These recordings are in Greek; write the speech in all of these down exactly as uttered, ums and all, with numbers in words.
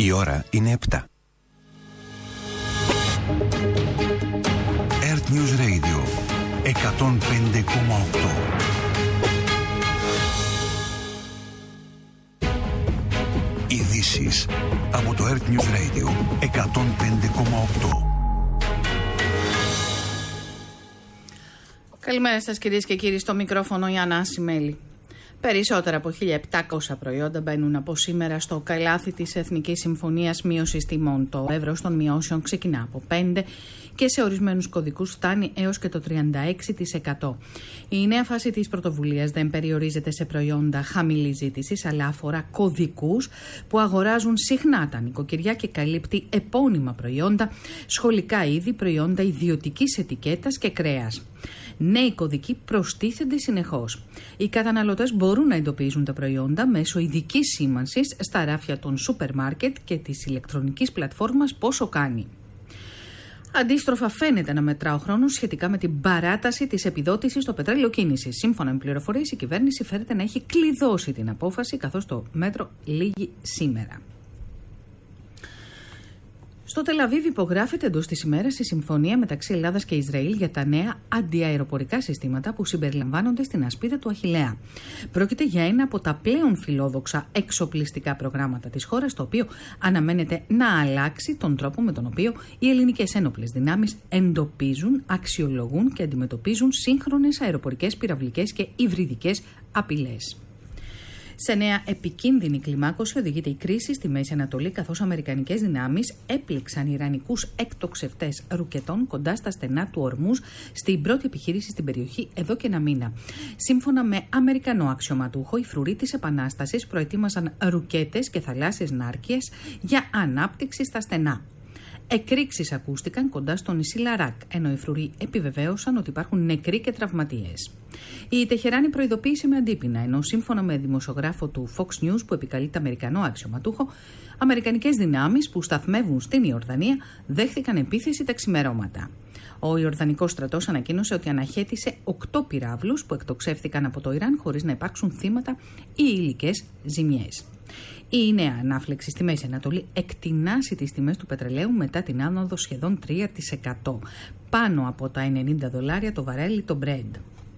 Η ώρα είναι επτά. Earth News Radio εκατόν πέντε κόμμα οκτώ. Ειδήσεις από το Earth News Radio εκατόν πέντε κόμμα οκτώ. Καλημέρα σας κυρίες και κύριοι, στο μικρόφωνο η Άννα Ασημέλη. Περισσότερα από χίλια επτακόσια προϊόντα μπαίνουν από σήμερα στο καλάθι της Εθνικής Συμφωνίας Μείωσης Τιμών. Το εύρος των μειώσεων ξεκινά από πέντε και σε ορισμένους κωδικούς φτάνει έως και το τριάντα έξι τοις εκατό. Η νέα φάση της πρωτοβουλίας δεν περιορίζεται σε προϊόντα χαμηλής ζήτησης, αλλά αφορά κωδικούς που αγοράζουν συχνά τα νοικοκυριά και καλύπτει επώνυμα προϊόντα, σχολικά είδη, προϊόντα ιδιωτικής ετικέτας και κρέας. Νέοι κωδικοί προστίθενται συνεχώς. Οι καταναλωτές μπορούν να εντοπίζουν τα προϊόντα μέσω ειδικής σήμανσης στα ράφια των σούπερ μάρκετ και της ηλεκτρονικής πλατφόρμας Πόσο Κάνει. Αντίστροφα, φαίνεται να μετρά ο χρόνος σχετικά με την παράταση της επιδότησης στο πετρέλαιο κίνησης. Σύμφωνα με πληροφορίες, η κυβέρνηση φέρεται να έχει κλειδώσει την απόφαση, καθώς το μέτρο λήγει σήμερα. Στο Τελαβίβ υπογράφεται εντός της ημέρας η συμφωνία μεταξύ Ελλάδας και Ισραήλ για τα νέα αντιαεροπορικά συστήματα που συμπεριλαμβάνονται στην ασπίδα του Αχιλλέα. Πρόκειται για ένα από τα πλέον φιλόδοξα εξοπλιστικά προγράμματα της χώρας, το οποίο αναμένεται να αλλάξει τον τρόπο με τον οποίο οι ελληνικές ένοπλες δυνάμεις εντοπίζουν, αξιολογούν και αντιμετωπίζουν σύγχρονες αεροπορικές, πυραυλικές και υβριδικές απειλές. Σε νέα επικίνδυνη κλιμάκωση οδηγείται η κρίση στη Μέση Ανατολή, καθώς αμερικανικές δυνάμεις έπληξαν ιρανικούς εκτοξευτές ρουκετών κοντά στα στενά του Ορμούζ στην πρώτη επιχείρηση στην περιοχή εδώ και ένα μήνα. Σύμφωνα με Αμερικανό αξιωματούχο, οι φρουροί της Επανάστασης προετοίμαζαν ρουκέτες και θαλάσσιες νάρκειες για ανάπτυξη στα στενά. Εκρήξεις ακούστηκαν κοντά στο νησί Λαράκ, ενώ οι φρουροί επιβεβαίωσαν ότι υπάρχουν νεκροί και τραυματίες. Η Τεχεράνη προειδοποίησε με αντίπεινα, ενώ σύμφωνα με δημοσιογράφο του Fox News που επικαλείται Αμερικανό αξιωματούχο, αμερικανικές δυνάμεις που σταθμεύουν στην Ιορδανία δέχθηκαν επίθεση τα ξημερώματα. Ο Ιορδανικός στρατός ανακοίνωσε ότι αναχέτησε οκτώ πυράβλους που εκτοξεύθηκαν από το Ιράν χωρίς να υπάρξουν θύματα ή υλικές ζημιές. Η νέα ανάφλεξη στη Μέση Ανατολή εκτινάσει τις τιμές του πετρελαίου μετά την άνοδο σχεδόν τρία τοις εκατό, πάνω από τα ενενήντα δολάρια το βαρέλι το Brent.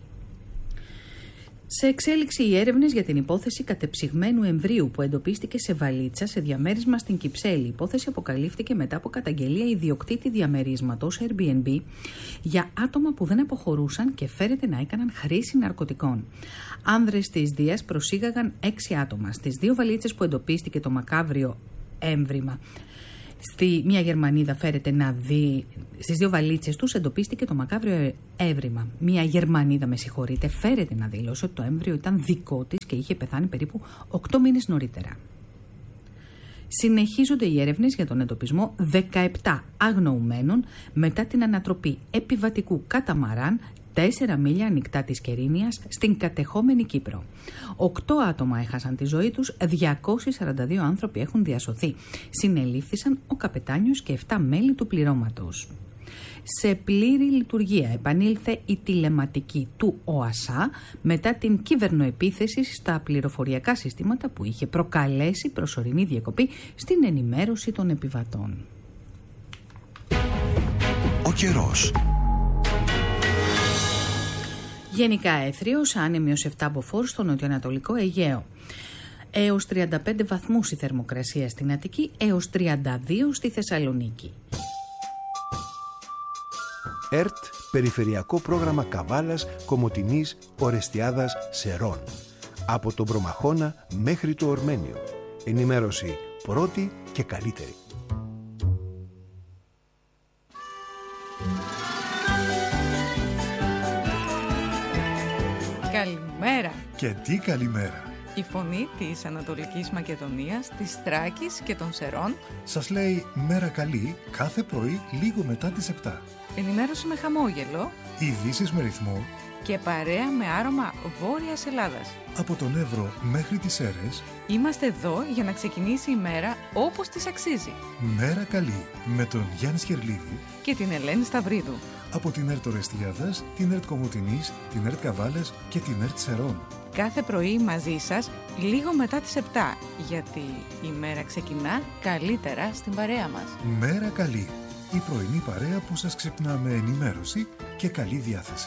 Σε εξέλιξη οι έρευνες για την υπόθεση κατεψυγμένου εμβρίου που εντοπίστηκε σε βαλίτσα σε διαμέρισμα στην Κυψέλη. Η υπόθεση αποκαλύφθηκε μετά από καταγγελία ιδιοκτήτη διαμερίσματος Airbnb για άτομα που δεν αποχωρούσαν και φέρεται να έκαναν χρήση ναρκωτικών. Άνδρες της Δίας προσήγαγαν έξι άτομα στις δύο βαλίτσες που εντοπίστηκε το μακάβριο έμβριμα. Στη μία Γερμανίδα φέρεται να δει, στις δύο βαλίτσες τους εντοπίστηκε το μακάβριο έβριμα. Μία Γερμανίδα, με συγχωρείτε, φέρεται να δήλωσε ότι το έμβριο ήταν δικό της και είχε πεθάνει περίπου οκτώ μήνες νωρίτερα. Συνεχίζονται οι έρευνες για τον εντοπισμό δεκαεπτά αγνοουμένων μετά την ανατροπή επιβατικού καταμαράν τέσσερα μίλια ανοιχτά της Κερίνιας στην κατεχόμενη Κύπρο. Οκτώ άτομα έχασαν τη ζωή τους, διακόσιοι σαράντα δύο άνθρωποι έχουν διασωθεί. Συνελήφθησαν ο καπετάνιος και επτά μέλη του πληρώματος. Σε πλήρη λειτουργία επανήλθε η τηλεματική του ΟΑΣΑ μετά την κυβερνοεπίθεση στα πληροφοριακά συστήματα που είχε προκαλέσει προσωρινή διακοπή στην ενημέρωση των επιβατών. Ο καιρός. Γενικά έθριος, άνεμη ως επτά μποφόρ στο νοτιοανατολικό Αιγαίο. Έως τριάντα πέντε βαθμούς η θερμοκρασία στην Αττική, έως τριάντα δύο στη Θεσσαλονίκη. ΕΡΤ, Περιφερειακό Πρόγραμμα Καβάλας, Κομοτηνής, Ορεστιάδας, Σερών. Από τον Προμαχώνα μέχρι το Ορμένιο. Ενημέρωση πρώτη και καλύτερη. Καλημέρα. Και τι καλημέρα. Η φωνή της Ανατολικής Μακεδονίας, της Θράκης και των Σερών σας λέει μέρα καλή κάθε πρωί λίγο μετά τις επτά. Ενημέρωση με χαμόγελο, ειδήσεις με ρυθμό και παρέα με άρωμα Βόρειας Ελλάδας. Από τον Εύρο μέχρι τις Σέρρες είμαστε εδώ για να ξεκινήσει η μέρα όπως της αξίζει. Μέρα καλή με τον Γιάννη Σκερλίδη και την Ελένη Σταυρίδου. Από την ΕΡΤ Ορεστιάδας, την ΕΡΤ Κομοτηνής, την ΕΡΤ Καβάλας και την ΕΡΤ Σερών. κάθε πρωί μαζί σας λίγο μετά τις επτά, γιατί η μέρα ξεκινά καλύτερα στην παρέα μας. Μέρα καλή. Η πρωινή παρέα που σας ξυπνά με ενημέρωση και καλή διάθεση.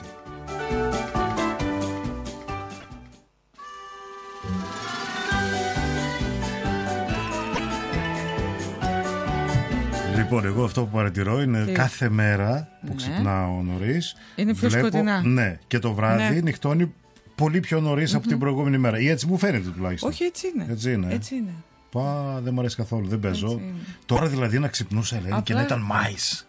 Λοιπόν, εγώ αυτό που παρατηρώ είναι Τι? κάθε μέρα που Ναι. ξυπνάω νωρίς. Είναι πιο βλέπω, σκοτεινά. Ναι, και το βράδυ Ναι. νυχτώνει πολύ πιο νωρίς από την προηγούμενη μέρα. Ή έτσι μου φαίνεται τουλάχιστον. Όχι, έτσι είναι. Έτσι είναι. Έτσι είναι. Πα, δεν μου αρέσει καθόλου, δεν παίζω. Έτσι είναι. Τώρα δηλαδή να ξυπνούσα, Ελένη, και Απλά- να ήταν Μάης.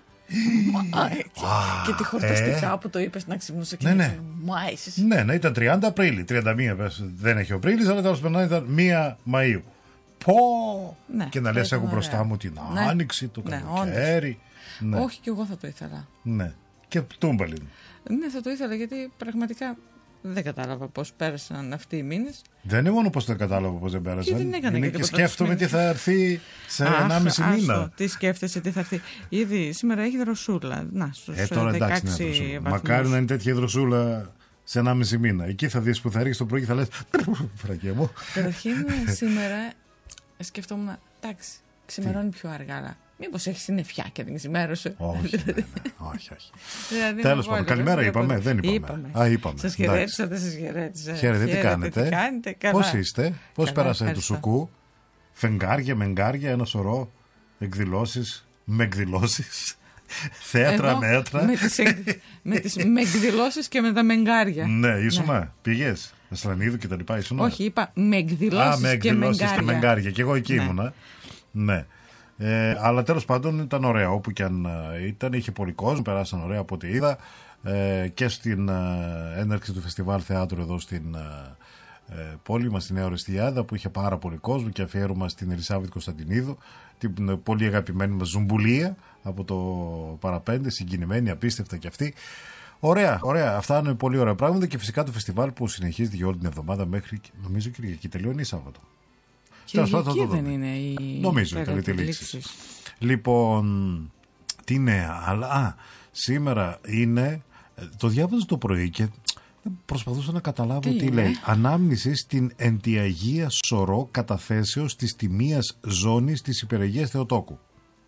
Α, έτσι. Και τη χορταστικά ε. που το είπες να ξυπνούσε και Ναι, να ναι. μου άισες. Ναι, να ήταν τριάντα Απρίλη. τριάντα μία πες, δεν έχει ο Απρίλης, αλλά τέλος πάντων ήταν μία Μαΐου. Πω! Ναι, Και να θα λες, ήταν έχω μπροστά ωραία. μου την Ναι. άνοιξη, το Ναι, καλοκαίρι. Ναι. Όχι, και εγώ θα το ήθελα. Ναι. Και τούμπαλιν. Ναι, θα το ήθελα, γιατί πραγματικά δεν κατάλαβα πώς πέρασαν αυτοί οι μήνες. Δεν είναι μόνο πως δεν κατάλαβα πως δεν πέρασαν. Και δεν έκανα είναι και και τίποτα σκέφτομαι τους τι θα έρθει σε Αχ, ενάμιση άστο, μήνα. τι σκέφτεσαι, τι θα έρθει. Ήδη σήμερα έχει δροσούλα. Να, στους Ε, τώρα εντάξει, δεκαέξι είναι δροσούλα. βαθμούς. Μακάρι να είναι τέτοια δροσούλα σε ενάμιση μήνα. Εκεί θα δεις που θα ρίξεις το πρωί και θα λες φρακέ μου. Καταρχήν σήμερα σκεφτόμουν, εντάξει, ξημερώνει πιο αργά, αλλά μήπως έχει συννεφιά και δεν ξημέρωσε. Όχι, ναι, ναι, όχι, όχι. Δηλαδή, Τέλος να πάντων, πω, καλημέρα δηλαδή, είπαμε, από- δεν είπαμε. Είπαμε. Α, είπαμε. Σας Εντάξει. χαιρέτησα, δεν σας χαιρέτησα. Χαίρετε, τι κάνετε. Τι κάνετε, καλά. Πώς είστε, πώς Καλά, πέρασε το ευχαριστώ. σουκού, φεγγάρια, μενγκάρια, ένα σωρό εκδηλώσεις, με εκδηλώσεις, θέατρα, Εγώ μέτρα. Με τις, εκ- με τις με εκδηλώσεις και με τα μενγκάρια. Ναι, ήσουνα, πήγες, Μεσλανίδου και τα λοιπά, ήσουνα. Όχι, είπα με Α, εκδηλώσεις με και εκδηλώσεις και μενγκάρια. μενγκάρια. Και εγώ εκεί Ναι. ήμουνα. Ναι. Ε, αλλά τέλος πάντων ήταν ωραία. Όπου και αν ε, ήταν, είχε πολύ κόσμο. Περάσαν ωραία από ό,τι είδα. Ε, και στην ε, έναρξη του φεστιβάλ θεάτρου εδώ στην ε, ε, πόλη μας, στη Νέα Ορεστιάδα, που είχε πάρα πολύ κόσμο, και αφιέρωμα στην Ελισάβετ Κωνσταντινίδου, την ε, πολύ αγαπημένη μας Ζουμπουλία από το Παραπέντε, συγκινημένη, απίστευτα κι αυτή. Ωραία, ωραία. Αυτά είναι πολύ ωραία πράγματα, και φυσικά το φεστιβάλ που συνεχίζεται για όλη την εβδομάδα μέχρι, νομίζω, Κυριακή. Τελειώνει ή Σάββατο. Τέλος πάντων, θα Κυριακή το δεν δούμε. είναι η Νομίζω η πέρα τελετή λήξης. λήξης. Λοιπόν, τι νέα, αλλά α, σήμερα είναι, ε, το διάβαζα το πρωί και προσπαθούσα να καταλάβω τι, Τι είναι? λέει. Ανάμνηση στην εντιαγία σωρό καταθέσεως της τιμίας ζώνης της υπεραγίας Θεοτόκου.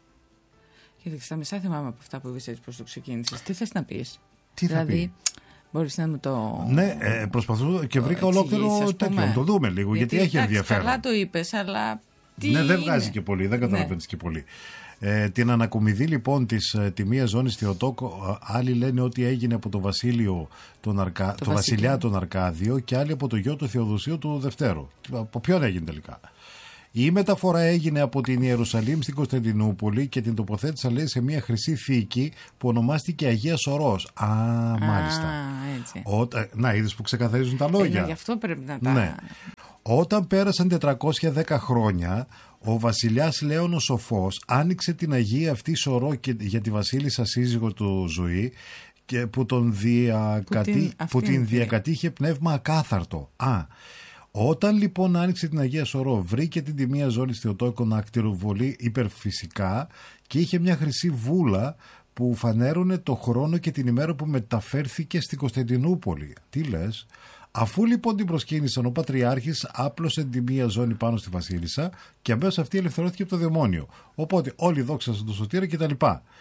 Κοίταξε, τα μισά θυμάμαι από αυτά που είπες έτσι προς το ξεκίνησες. Τι θες να πεις? Τι θα Δηλαδή, πει. μπορείς να μου το... Ναι, ε, προσπαθούσα και βρήκα εξηγήσεις, ολόκληρο ας τέτοιο. πούμε. Να το δούμε λίγο, γιατί, έχει εντάξει, ενδιαφέρον. Καλά το είπες, αλλά τι Ναι, δεν είναι? βγάζει και πολύ, δεν καταλαβαίνεις και πολύ. Ε, την ανακομιδή λοιπόν της ε, τιμίας ζώνης Θεοτόκου, ε, άλλοι λένε ότι έγινε από το βασίλειο τον Αρκα... το, Το βασιλιά βασίλειο. τον Αρκάδιο, και άλλοι από το γιο του Θεοδοσίου του Δευτέρου. Από ποιον έγινε τελικά? Η μεταφορά έγινε από την Ιερουσαλήμ στην Κωνσταντινούπολη και την τοποθέτησαν, λέει, σε μια χρυσή θήκη που ονομάστηκε Αγία Σωρός. Α, μάλιστα. Α, έτσι. Όταν... Να, είδες που ξεκαθαρίζουν τα Ε, λόγια. ναι, γι' αυτό πρέπει να τα... Ναι. Όταν πέρασαν τετρακόσια δέκα χρόνια, ο βασιλιάς Λέων ο Σοφός άνοιξε την Αγία αυτή σωρό και για τη βασίλισσα σύζυγο του ζωή, και που, τον διακατή... Που την- που αυτή την είναι. διακατήχε πνεύμα ακάθαρτο. Α, όταν λοιπόν άνοιξε την Αγία Σωρό, βρήκε την τιμία ζώνη Θεοτόκου να ακτηροβολεί υπερφυσικά, και είχε μια χρυσή βούλα που φανέρωνε το χρόνο και την ημέρα που μεταφέρθηκε στην Κωνσταντινούπολη. Τι λες? Αφού λοιπόν την προσκύνησαν, ο Πατριάρχης άπλωσε την μία ζώνη πάνω στη βασίλισσα, και αμέσως αυτή ελευθερώθηκε από το δαιμόνιο. Οπότε όλοι δόξασαν τον Σωτήρα κτλ.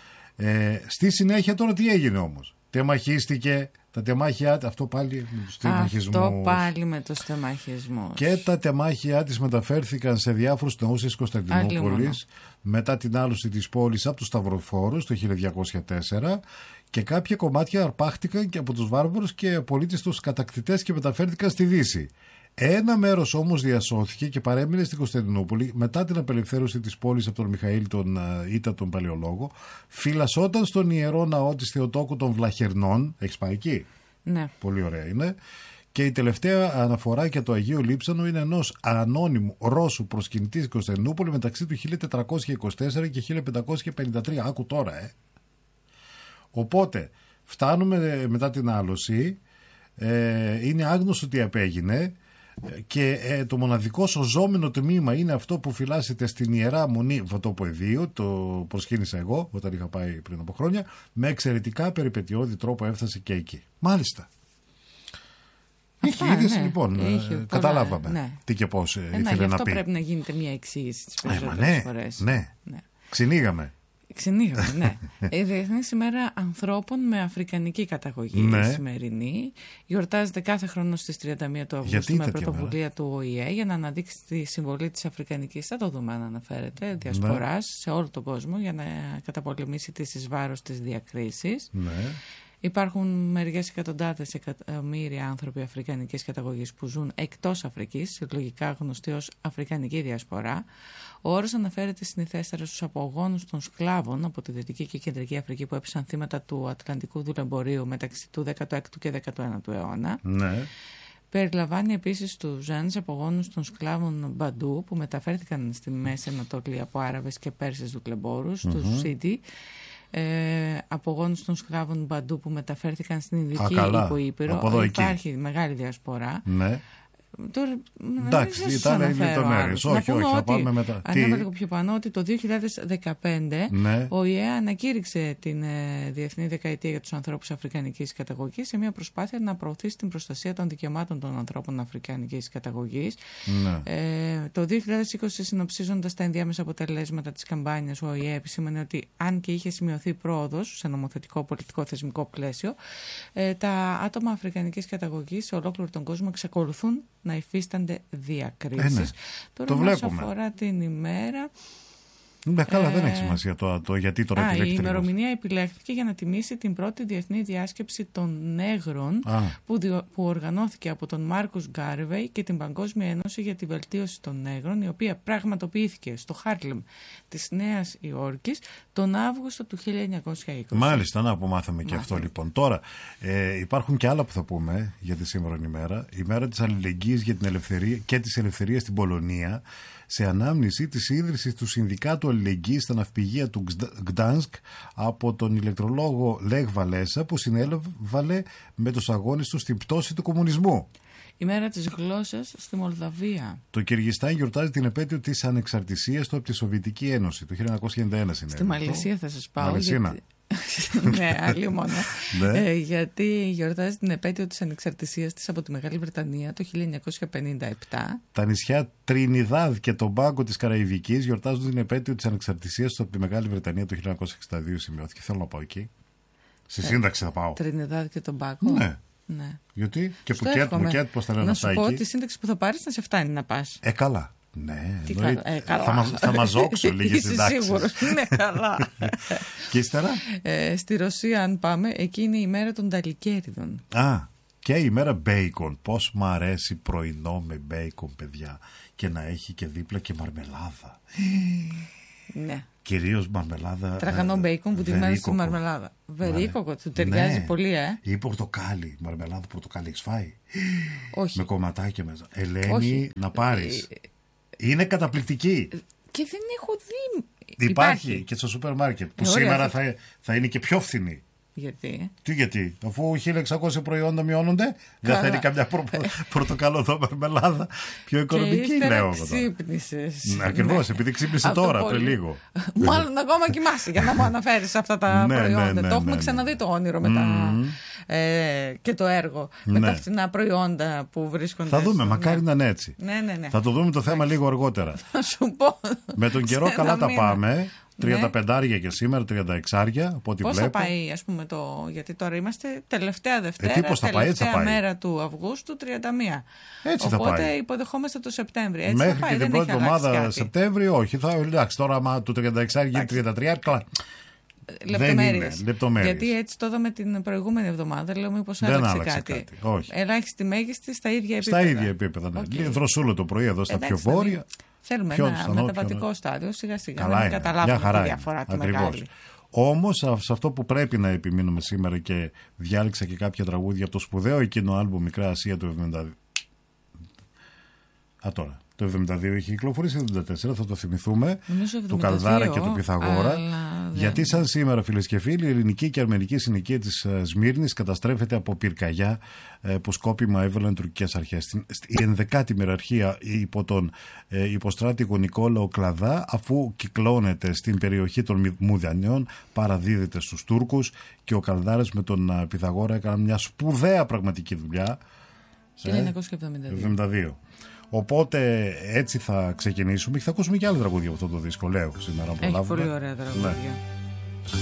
Ε, στη συνέχεια τώρα τι έγινε όμως? Τεμαχίστηκε, τα τεμάχια, αυτό πάλι με τους τεμαχισμούς. Αυτό πάλι με τους τεμαχισμούς. Και τα τεμάχια της μεταφέρθηκαν σε διάφορους ναούς της Άλλη μόνο. Κωνσταντινούπολης μετά την άλωση της πόλης από τους Σταυροφόρους το χίλια διακόσια τέσσερα, και κάποια κομμάτια αρπάχτηκαν και από τους βάρβαρους και πολίτες τους κατακτητές και μεταφέρθηκαν στη Δύση. Ένα μέρος όμως διασώθηκε και παρέμεινε στην Κωνσταντινούπολη μετά την απελευθέρωση της πόλης από τον Μιχαήλ τον Ήτα τον Παλαιολόγο. Φυλασσόταν στον ιερό ναό της Θεοτόκου των Βλαχερνών. Έχεις πάει εκεί? Ναι. Πολύ ωραία είναι. Και η τελευταία αναφορά για το Αγίο Λείψανο είναι ενός ανώνυμου Ρώσου προσκυνητή στην Κωνσταντινούπολη μεταξύ του χίλια τετρακόσια είκοσι τέσσερα και χίλια πεντακόσια πενήντα τρία. Άκου τώρα, ε. Οπότε, φτάνουμε μετά την άλωση. Ε, είναι άγνωστο τι απέγινε. Και ε, το μοναδικό σωζόμενο τμήμα είναι αυτό που φυλάσσεται στην Ιερά Μονή Βατοπεδίου. Το προσκύνησα εγώ όταν είχα πάει πριν από χρόνια. Με εξαιρετικά περιπετειώδη τρόπο έφτασε και εκεί. Μάλιστα. Είχε Αυτά, είδηση ναι. λοιπόν. Είχε ε, πολλά, καταλάβαμε ναι. τι και πώς ε, Ε, να, ήθελε γι' να αυτό πει. πρέπει να γίνεται μια εξήγηση τις Ε, μα περισσότερες ναι, φορές. ναι. Ναι. Ξυνήγαμε. Ξυνήγαμε, ναι. Η Διεθνής ημέρα ανθρώπων με αφρικανική καταγωγή, Ναι. η σημερινή, γιορτάζεται κάθε χρόνο στις τριάντα μία του Αυγούστου Γιατί με τέτοια πρωτοβουλία του Ο Η Ε για να αναδείξει τη συμβολή της αφρικανικής, θα το δούμε αν αναφέρεται, διασποράς σε όλο τον κόσμο για να καταπολεμήσει τις εις βάρος της διακρίσεις. Ναι. Υπάρχουν μερικές εκατοντάδες εκατομμύρια άνθρωποι αφρικανικής καταγωγής που ζουν εκτός Αφρικής, συλλογικά γνωστοί ως Αφρικανική Διασπορά. Ο όρος αναφέρεται συνηθέστερα στους απογόνους των σκλάβων από τη Δυτική και Κεντρική Αφρική που έπεσαν θύματα του Ατλαντικού δουλεμπορίου μεταξύ του δέκατου έκτου και δέκατου ένατου αιώνα. Ναι. Περιλαμβάνει επίσης τους Ζένς, απογόνους των σκλάβων Μπαντού που μεταφέρθηκαν στη Μέση Ανατολή από Άραβες και Πέρσες δουλεμπόρους, mm-hmm. τους Σίντι, ε, απογόνους των σκλάβων Μπαντού που μεταφέρθηκαν στην Ινδική Υποήπειρο. Υπάρχει μεγάλη διασπορά. Ναι. Τώρα, εντάξει, ήταν οι λεπτομέρειες. Όχι, όχι, θα πάμε μετά. Ανέβα λίγο πιο πάνω ότι το δύο χιλιάδες δεκαπέντε ναι. ο Η Ε ανακήρυξε την ε, Διεθνή Δεκαετία για τους ανθρώπους αφρικανικής καταγωγής σε μια προσπάθεια να προωθήσει την προστασία των δικαιωμάτων των ανθρώπων αφρικανικής καταγωγής. Ναι. Ε, το δύο χιλιάδες είκοσι, συνοψίζοντας τα ενδιάμεσα αποτελέσματα της καμπάνιας, ο Η Ε επισήμανε ότι αν και είχε σημειωθεί πρόοδος σε νομοθετικό, πολιτικό, θεσμικό πλαίσιο, ε, τα άτομα αφρικανικής καταγωγής σε ολόκληρο τον κόσμο εξακολουθούν να υφίστανται διακρίσεις. Ε, ναι. Τώρα, όσον αφορά την ημέρα. Ναι, καλά, ε... δεν έχει σημασία το, το γιατί τώρα επιλέχθηκε. Η ημερομηνία επιλέχθηκε για να τιμήσει την πρώτη διεθνή διάσκεψη των νέγρων που, διο, που οργανώθηκε από τον Μάρκους Γκάρβεϊ και την Παγκόσμια Ένωση για τη Βελτίωση των Νέγρων, η οποία πραγματοποιήθηκε στο Χάρλεμ της Νέας Υόρκης τον Αύγουστο του χίλια εννιακόσια είκοσι. Μάλιστα, να που μάθαμε και αυτό λοιπόν. Τώρα, ε, υπάρχουν και άλλα που θα πούμε για τη σήμερον ημέρα. Η μέρα της αλληλεγγύης για την ελευθερία και της ελευθερίας στην Πολωνία, σε ανάμνηση της ίδρυσης του Συνδικάτου Αλληλεγγύης στα ναυπηγεία του Γκτάνσκ από τον ηλεκτρολόγο Λεχ Βαλέσα, που συνέβαλε με τους αγώνες του στην πτώση του κομμουνισμού. Η μέρα της γλώσσας στη Μολδαβία. Το Κυργιστάν γιορτάζει την επέτειο της ανεξαρτησίας του από τη Σοβιετική Ένωση. Το χίλια εννιακόσια ενενήντα ένα συνέβη. Στη Μαλαισία θα σας πάω. Μαλαισίνα. Γιατί... ναι, άλλη μόνο. ναι. Ε, γιατί γιορτάζει την επέτειο της ανεξαρτησίας της από τη Μεγάλη Βρετανία το χίλια εννιακόσια πενήντα επτά. Τα νησιά Τρινιδάδ και Τομπάγκο της Καραϊβικής γιορτάζουν την επέτειο της ανεξαρτησίας τους από τη Μεγάλη Βρετανία το χίλια εννιακόσια εξήντα δύο. Σημειώθηκε. Θέλω να πάω εκεί. Στη σύνταξη θα πάω. Τρινιδάδ και Τομπάγκο. Ναι. ναι. Γιατί και Πουκέτ, Πουκέτ, πώς τα λένε να αυτά σου εκεί. πω ότι η σύνταξη που θα πάρεις να σε φτάνει να πας. Ε, καλά. Ναι, Τι εννοεί, καλά, ε, καλά. Θα, μας, θα μαζόξω λίγες συντάξεις. Σίγουρος, είναι καλά. Και ύστερα. Ε, στη Ρωσία, αν πάμε, εκεί είναι η μέρα των ταλικέριδων. Α, και η μέρα μπέικον. Πώς μ' αρέσει πρωινό με μπέικον, παιδιά. Και να έχει και δίπλα και μαρμελάδα. Ναι. Κυρίως μαρμελάδα. Τραγανό μπέικον που τη μένει στη μαρμελάδα. Βερίκοκο, του ταιριάζει ναι. πολύ, ε. Ή πορτοκάλι. Μαρμελάδα πορτοκάλι έχεις φάει. Όχι. Με κομματάκια μέσα. Ελένη, όχι. να πάρεις. Είναι καταπληκτική. Και δεν έχω δει. Υπάρχει, Υπάρχει. και στο σούπερ μάρκετ. Που ε, σήμερα θα, θα είναι και πιο φθηνή. Γιατί? Τι γιατί, αφού χίλια εξακόσια προϊόντα μειώνονται, δεν θα είναι καμιά προ... πορτοκαλόδο μαρμελάδα πιο οικονομική, και λέω εγώ. Ξύπνησες. Ναι, ακριβώς, ναι. επειδή ξύπνησε τώρα, πριν λίγο. Μάλλον ακόμα κοιμάσαι για να μου αναφέρεις αυτά τα ναι, προϊόντα. Ναι, ναι, το έχουμε ναι, ξαναδεί το όνειρο με τα, mm. ε, και το έργο. Ναι. Με τα φθηνά προϊόντα που βρίσκονται. Θα δούμε, στο... μακάρι να είναι έτσι. Ναι, ναι, ναι. Θα το δούμε το θέμα λίγο αργότερα. Θα σου πω. Με τον καιρό καλά τα πάμε. τριάντα πέντε άρια και σήμερα, τριάντα έξι άρια από ό,τι πώς βλέπω. Πώς θα πάει, ας πούμε, το. Γιατί τώρα είμαστε τελευταία Δευτέρα, ε, πώς θα πάει, τελευταία έτσι θα πάει. μέρα του Αυγούστου, τριάντα μία. Έτσι Οπότε θα πάει. υποδεχόμαστε το Σεπτέμβριο. Έτσι μέχρι θα πάει, και την πρώτη εβδομάδα Σεπτέμβριο, όχι. Θα, εντάξει, τώρα άμα του τριάντα έξι άρια γίνει τριάντα τρία, καλά. Λεπτομέρειες. Λεπτομέρειες. Γιατί έτσι το είδαμε την προηγούμενη εβδομάδα. Λέω μήπως άλλαξε κάτι. κάτι. Όχι. Ελάχιστη μέγιστη στα ίδια επίπεδα. Στα ίδια επίπεδα. Ναι. Okay. Δροσούλο το πρωί εδώ στα εντάξει, πιο βόρεια. Θέλουμε πιο ένα στανό, μεταβατικό πιο... στάδιο σιγά σιγά. Καλά να καταλάβουμε τη διαφορά τη μεγάλη. Όμως σε αυτό που πρέπει να επιμείνουμε σήμερα, και διάλεξα και κάποια τραγούδια από το σπουδαίο εκείνο άλμπου Μικρά Ασία του εβδομήντα δύο. Α, τώρα. Το εβδομήντα δύο είχε κυκλοφορήσει, το εβδομήντα τέσσερα, θα το θυμηθούμε. Του Καλδάρα και του Πυθαγόρα. Γιατί σαν σήμερα, φίλες και φίλοι, η ελληνική και αρμενική συνοικία της Σμύρνης καταστρέφεται από πυρκαγιά που σκόπιμα έβαλαν τουρκικές αρχές. Η ενδεκάτη μοιραρχία υπό τον υποστράτηγο Νικόλαο Κλαδά, αφού κυκλώνεται στην περιοχή των Μουδανιών, παραδίδεται στους Τούρκους, και ο Καλδάρας με τον Πυθαγόρα έκαναν μια σπουδαία πραγματική δουλειά χίλια εννιακόσια εβδομήντα δύο. εβδομήντα δύο. Οπότε έτσι θα ξεκινήσουμε και θα ακούσουμε και άλλα τραγούδια από αυτό το δίσκο. Λέω σήμερα. Έχει πολύ ωραία τραγούδια. Ναι.